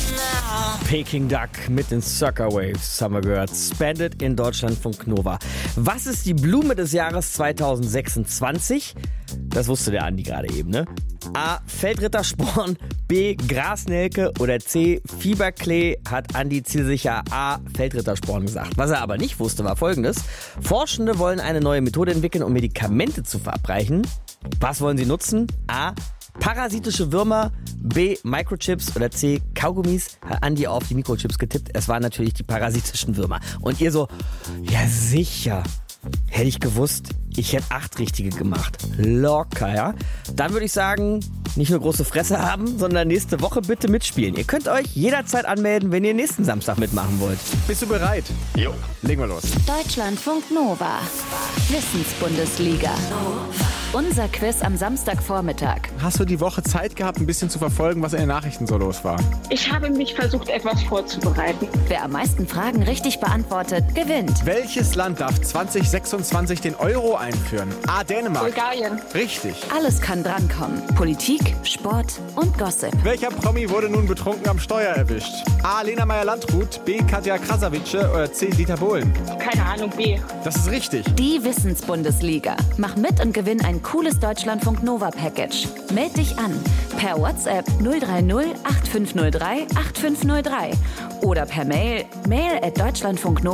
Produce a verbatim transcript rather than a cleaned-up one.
Peking Duck mit den Sucker Waves, haben wir gehört. Spend in Deutschlandfunk Nova. Was ist die Blume des Jahres zwanzig sechsundzwanzig? Das wusste der Andi gerade eben, ne? A. Feldrittersporn, B. Grasnelke oder C. Fieberklee, hat Andi zielsicher A. Feldrittersporn gesagt. Was er aber nicht wusste, war folgendes. Forschende wollen eine neue Methode entwickeln, um Medikamente zu verabreichen. Was wollen sie nutzen? A. Parasitische Würmer, B. Microchips oder C. Kaugummis. Hat Andi auf die Mikrochips getippt. Es waren natürlich die parasitischen Würmer. Und ihr so, ja sicher. Hätte ich gewusst, ich hätte acht richtige gemacht. Locker, ja? Dann würde ich sagen, nicht nur große Fresse haben, sondern nächste Woche bitte mitspielen. Ihr könnt euch jederzeit anmelden, wenn ihr nächsten Samstag mitmachen wollt. Bist du bereit? Jo. Legen wir los. Deutschlandfunk Nova. Wissensbundesliga. Unser Quiz am Samstagvormittag. Hast du die Woche Zeit gehabt, ein bisschen zu verfolgen, was in den Nachrichten so los war? Ich habe mich versucht, etwas vorzubereiten. Wer am meisten Fragen richtig beantwortet, gewinnt. Welches Land darf zwanzig sechsundzwanzig den Euro einführen? A. Dänemark. Bulgarien. Richtig. Alles kann drankommen. Politik, Sport und Gossip. Welcher Promi wurde nun betrunken am Steuer erwischt? A. Lena Meyer-Landrut, B. Katja Krasavice oder C. Dieter Bohlen? Keine Ahnung, B. Das ist richtig. Die Wissensbundesliga. Mach mit und gewinn ein cooles Deutschlandfunk Nova Package. Meld dich an per WhatsApp null drei null acht fünf null drei acht fünf null drei oder per Mail mail at deutschlandfunknova.